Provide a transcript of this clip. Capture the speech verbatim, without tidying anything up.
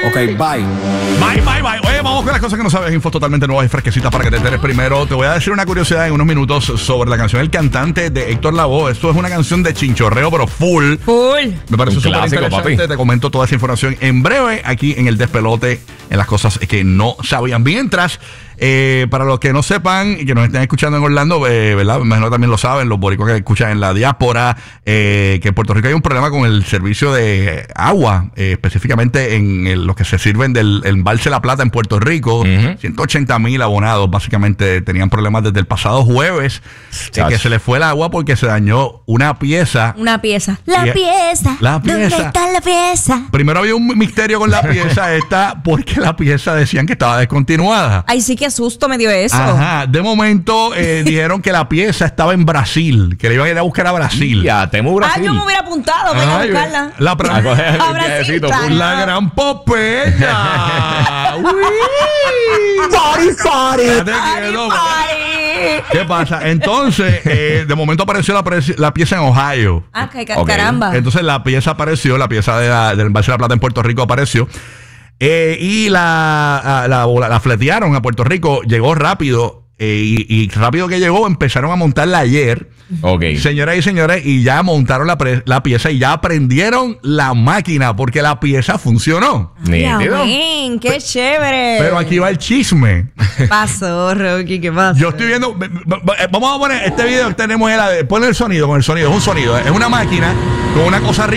Ok, bye. Bye, bye, bye. Oye, vamos con las cosas que no sabes. Infos totalmente nuevas y fresquecitas para que te enteres primero. Te voy a decir una curiosidad en unos minutos sobre la canción El Cantante de Héctor Lavoe. Esto es una canción de chinchorreo, pero full. Full. Me parece Un súper clásico, interesante. papi. Te comento toda esa información en breve aquí en el despelote, en las cosas que no sabían. Mientras, eh, para los que no sepan y que nos estén escuchando en Orlando, eh, ¿verdad? Me imagino que también lo saben, los boricuas que escuchan en la diáspora, eh, que en Puerto Rico hay un problema con el servicio de agua, eh, específicamente en el- los que se sirven del embalse La Plata en Puerto Rico. Ujú. ciento ochenta mil abonados básicamente tenían problemas desde el pasado jueves, eh, Chach. que se les fue el agua porque se dañó una pieza. Una pieza. La Y- pieza. La ¿Dónde pieza. está la pieza? Primero había un misterio con la pieza esta porque la pieza decían que estaba descontinuada. Ay, sí, qué susto me dio eso. Ajá, de momento eh, dijeron que la pieza estaba en Brasil, que le iban a ir a buscar a Brasil. Ya, Temu Ah, Brasil. yo me hubiera apuntado. Venga a Ay, buscarla. La, A pra- coger el A Brasil, viajecito, claro. full. la gran Popeye. Uy. Party, party. Ya te Ay, quedó. ay. ¿Qué pasa? Entonces, eh, de momento apareció la, preci- la pieza en Ohio. Ah, ca- ca- Ok. caramba. Entonces la pieza apareció, la pieza de la, del embalse de La Plata en Puerto Rico apareció. Eh, y la, a- la, la, la fletearon a Puerto Rico, llegó rápido. eh, y, y rápido que llegó, empezaron a montarla ayer. Ok. Señoras y señores, y ya montaron la, pre- la pieza y ya prendieron la máquina porque la pieza funcionó. Nítido. Amén, qué chévere. Pero aquí va el chisme. ¿Qué pasó, Rocky? ¿Qué pasó? Yo estoy viendo. b- b- b- Vamos a poner este video que tenemos. El, ponle el sonido con el sonido. Es un sonido. Es una máquina con una cosa